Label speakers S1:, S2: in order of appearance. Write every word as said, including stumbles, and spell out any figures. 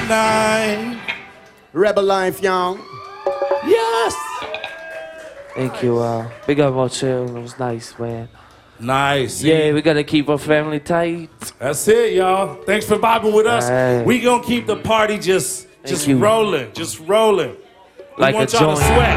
S1: tonight.
S2: Rebel life, y'all.
S1: Yes.
S3: Thank you. Uh, big up our chill. It was nice, man.
S1: Nice.
S3: Yeah, we gotta keep our family tight.
S1: That's it, y'all. Thanks for vibing with us.
S3: Right.
S1: We gonna keep the party just, just
S3: you.
S1: rolling, just rolling. We
S3: Like
S1: want
S3: a
S1: y'all to
S3: joint.
S1: sweat.